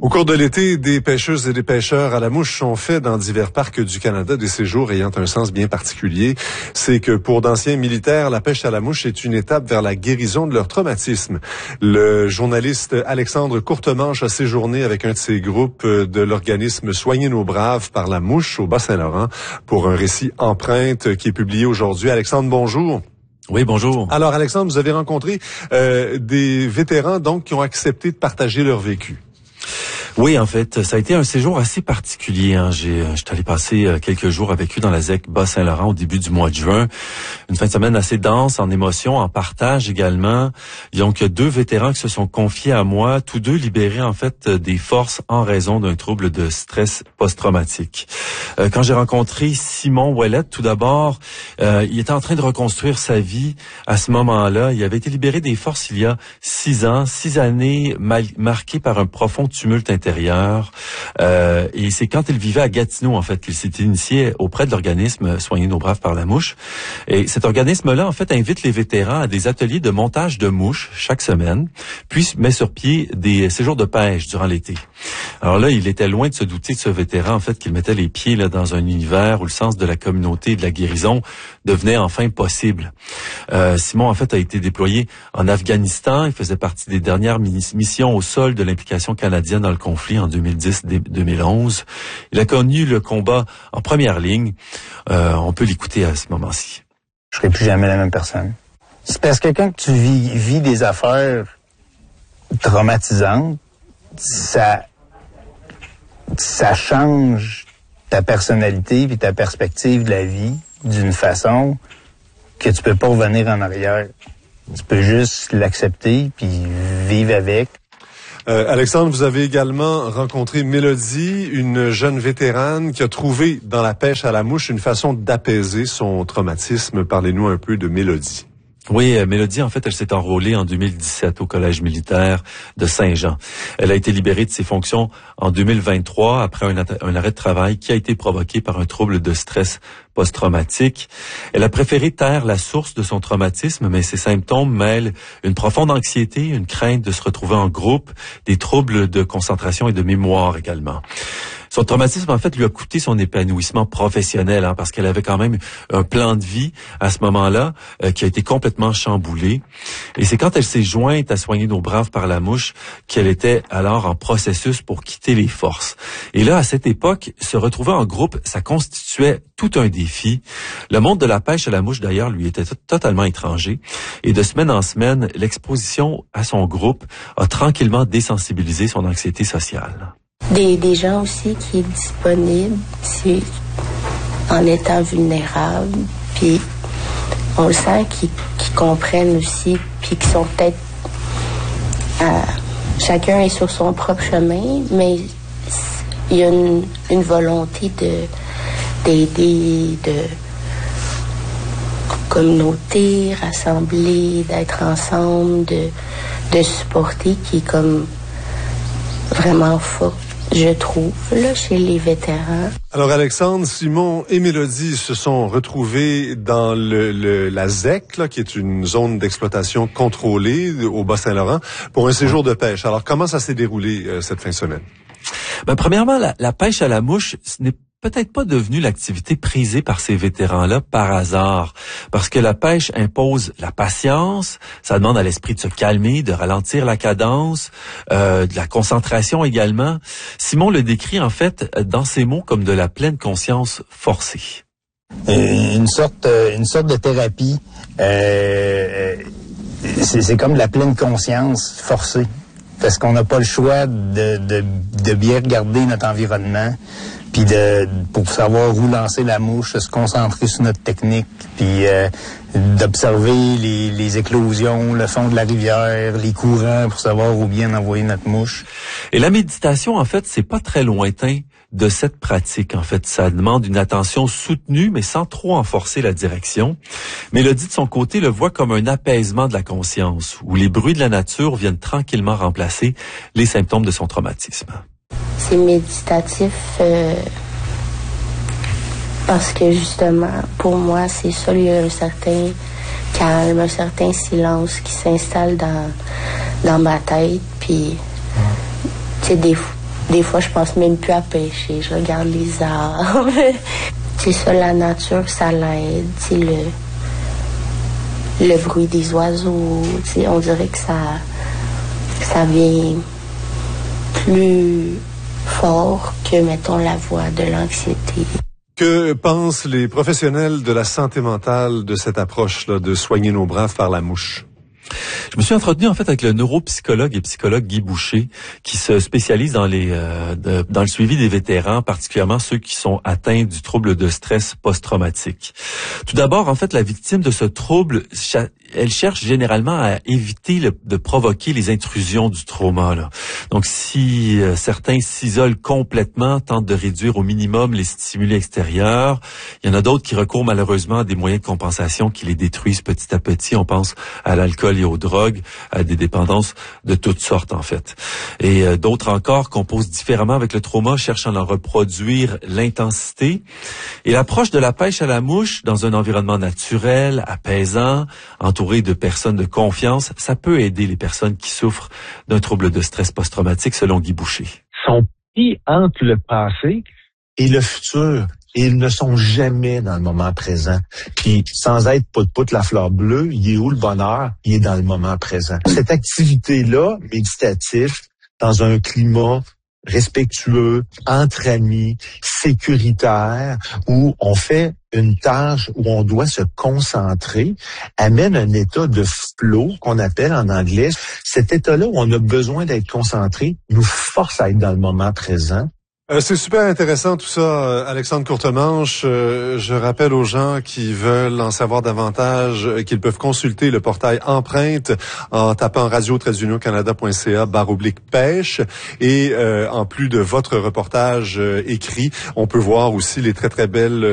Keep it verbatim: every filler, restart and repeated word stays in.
Au cours de l'été, des pêcheuses et des pêcheurs à la mouche sont faits dans divers parcs du Canada, des séjours ayant un sens bien particulier. C'est que pour d'anciens militaires, la pêche à la mouche est une étape vers la guérison de leur traumatisme. Le journaliste Alexandre Courtemanche a séjourné avec un de ces groupes de l'organisme Soigner nos braves par la mouche au Bas-Saint-Laurent pour un récit empreinte qui est publié aujourd'hui. Alexandre, bonjour. Oui, bonjour. Alors Alexandre, vous avez rencontré euh, des vétérans donc qui ont accepté de partager leur vécu. Oui, en fait, ça a été un séjour assez particulier. Hein. J'ai, j'étais allé passer quelques jours avec eux dans la Z E C Bas-Saint-Laurent au début du mois de juin. Une fin de semaine assez dense en émotions, en partage également. Donc, deux vétérans qui se sont confiés à moi, tous deux libérés en fait des forces en raison d'un trouble de stress post-traumatique. Euh, quand j'ai rencontré Simon Ouellette, tout d'abord, euh, il était en train de reconstruire sa vie à ce moment-là. Il avait été libéré des forces il y a six ans, six années mal- marquées par un profond tumulte intérieur. intérieur. Euh, et c'est quand il vivait à Gatineau, en fait, qu'il s'est initié auprès de l'organisme Soigner nos braves par la mouche. Et cet organisme-là, en fait, invite les vétérans à des ateliers de montage de mouches chaque semaine, puis met sur pied des séjours de pêche durant l'été. Alors là, il était loin de se douter de ce vétéran, en fait, qu'il mettait les pieds là dans un univers où le sens de la communauté et de la guérison devenait enfin possible. Euh, Simon, en fait, a été déployé en Afghanistan. Il faisait partie des dernières missions au sol de l'implication canadienne dans le conflit en deux mille dix deux mille onze. Il a connu le combat en première ligne. Euh, on peut l'écouter à ce moment-ci. Je serai plus jamais la même personne. C'est parce que quand tu vis, vis des affaires traumatisantes, ça, ça change ta personnalité et ta perspective de la vie d'une façon que tu peux pas revenir en arrière. Tu peux juste l'accepter puis vivre avec. Euh, Alexandre, vous avez également rencontré Mélodie, une jeune vétérane qui a trouvé dans la pêche à la mouche une façon d'apaiser son traumatisme. Parlez-nous un peu de Mélodie. Oui, euh, Mélodie, en fait, elle s'est enrôlée en deux mille dix-sept au Collège militaire de Saint-Jean. Elle a été libérée de ses fonctions en deux mille vingt-trois après un, un arrêt de travail qui a été provoqué par un trouble de stress post-traumatique. Elle a préféré taire la source de son traumatisme, mais ses symptômes mêlent une profonde anxiété, une crainte de se retrouver en groupe, des troubles de concentration et de mémoire également. Son traumatisme, en fait, lui a coûté son épanouissement professionnel, hein, parce qu'elle avait quand même un plan de vie à ce moment-là euh, qui a été complètement chamboulé. Et c'est quand elle s'est jointe à Soigner nos braves par la mouche qu'elle était alors en processus pour quitter les forces. Et là, à cette époque, se retrouver en groupe, ça constituait tout un défi. Le monde de la pêche à la mouche, d'ailleurs, lui était t- totalement étranger. Et de semaine en semaine, l'exposition à son groupe a tranquillement désensibilisé son anxiété sociale. Des, des gens aussi qui est disponible, c'est en étant vulnérable, puis on le sent qu'ils, qu'ils comprennent aussi, puis qu'ils sont peut-être euh, chacun est sur son propre chemin, mais il y a une, une volonté de d'aider, de communauté, rassembler, d'être ensemble, de de supporter, qui est comme vraiment forte, je trouve, là, chez les vétérans. Alors, Alexandre, Simon et Mélodie se sont retrouvés dans le, le la Z E C, là, qui est une zone d'exploitation contrôlée au Bas-Saint-Laurent, pour un séjour de pêche. Alors, comment ça s'est déroulé euh, cette fin de semaine? Ben, premièrement, la, la pêche à la mouche, ce n'est peut-être pas devenu l'activité prisée par ces vétérans-là par hasard, parce que la pêche impose la patience, ça demande à l'esprit de se calmer, de ralentir la cadence, euh, de la concentration également. Simon le décrit en fait dans ses mots comme de la pleine conscience forcée. Une sorte, une sorte de thérapie. Euh, c'est, c'est comme de la pleine conscience forcée, parce qu'on n'a pas le choix de, de, de bien regarder notre environnement. Puis de pour savoir où lancer la mouche, se concentrer sur notre technique, puis euh, d'observer les, les éclosions, le fond de la rivière, les courants pour savoir où bien envoyer notre mouche. Et la méditation, en fait, c'est pas très lointain de cette pratique. En fait, ça demande une attention soutenue, mais sans trop en forcer la direction. Mélodie, de son côté, le voit comme un apaisement de la conscience, où les bruits de la nature viennent tranquillement remplacer les symptômes de son traumatisme. C'est méditatif euh, parce que justement, pour moi, c'est ça, il y a un certain calme, un certain silence qui s'installe dans, dans ma tête. Puis, tu sais, des, des fois, je pense même plus à pêcher. Je regarde les arbres. C'est ça, la nature, ça l'aide. C'est le, le bruit des oiseaux. T'sais, on dirait que ça, ça vient plus fort que, mettons, la voix de l'anxiété. Que pensent les professionnels de la santé mentale de cette approche-là de soigner nos braves par la mouche? Je me suis entretenu en fait avec le neuropsychologue et psychologue Guy Boucher, qui se spécialise dans les euh, de, dans le suivi des vétérans, particulièrement ceux qui sont atteints du trouble de stress post-traumatique. Tout d'abord, en fait, la victime de ce trouble, elle cherche généralement à éviter le, de provoquer les intrusions du trauma, là. Donc, si euh, certains s'isolent complètement, tentent de réduire au minimum les stimuli extérieurs, il y en a d'autres qui recourent malheureusement à des moyens de compensation qui les détruisent petit à petit. On pense à l'alcool et aux drogues, à des dépendances de toutes sortes, en fait. Et euh, d'autres encore composent différemment avec le trauma, cherchant à en reproduire l'intensité. Et l'approche de la pêche à la mouche dans un environnement naturel, apaisant, entouré de personnes de confiance, ça peut aider les personnes qui souffrent d'un trouble de stress post-traumatique, selon Guy Boucher. Sont pris entre le passé et le futur. Et ils ne sont jamais dans le moment présent. Puis, sans être pout-pout la fleur bleue, il est où le bonheur? Il est dans le moment présent. Cette activité-là, méditative, dans un climat respectueux, entre amis, sécuritaire, où on fait une tâche où on doit se concentrer, amène un état de flow qu'on appelle en anglais. Cet état-là où on a besoin d'être concentré nous force à être dans le moment présent. Euh, c'est super intéressant tout ça, Alexandre Courtemanche. Euh, je rappelle aux gens qui veulent en savoir davantage euh, qu'ils peuvent consulter le portail Empreinte en tapant radio tiret union canada point c a barre oblique pêche. Et euh, en plus de votre reportage euh, écrit, on peut voir aussi les très très belles